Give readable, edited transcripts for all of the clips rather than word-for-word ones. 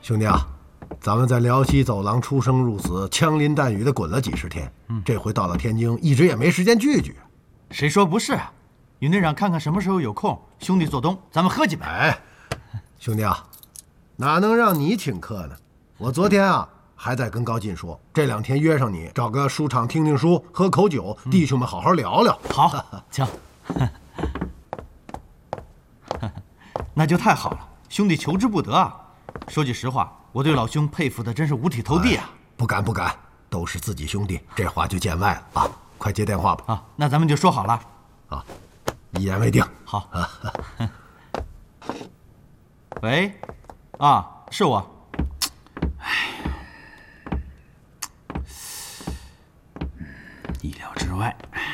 兄弟啊，咱们在辽西走廊出生入死，枪林弹雨的滚了几十天，这回到了天津，一直也没时间聚聚。 谁说不是啊？윤队长看看什么时候有空，兄弟做东，咱们喝几杯。 哎，兄弟啊，哪能让你请客呢？我昨天啊还在跟高进说，这2天约上你，找个书场听听书，喝口酒，弟兄们好好聊聊。 好，请。那就太好了，兄弟求之不得啊！说句实话，我对老兄佩服的真是五体投地啊！ 不敢不敢，都是自己兄弟，这话就见外了啊！快接电话吧。 啊，那咱们就说好了。 啊，一言为定。 好。喂，啊，是我。 意料之外。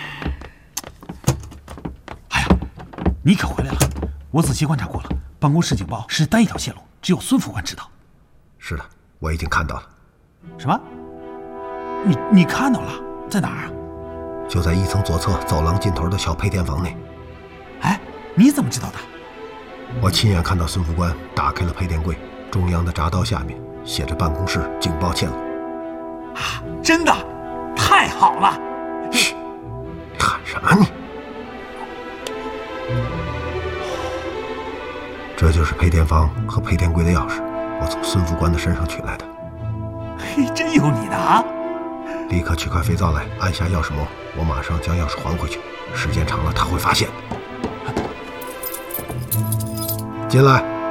哎呀，你可回来了！我仔细观察过了，办公室警报是单一条线路，只有孙副官知道。 是的，我已经看到了。 什么？你看到了？在哪儿啊？ 就在1层左侧走廊尽头的小配电房内。 哎，你怎么知道的？ 我亲眼看到孙副官打开了配电柜，中央的闸道下面写着办公室警报线路。 啊，真的？太好了！ 嘘，喊什么你？这就是配电房和配电柜的钥匙，我从孙副官的身上取来的。 嘿，真有你的啊！ 立刻取块肥皂来，按下钥匙膜，我马上将钥匙还回去。时间长了他会发现。进来。